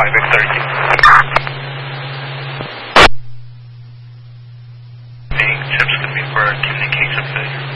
5X30. Being chips could be for communication failure.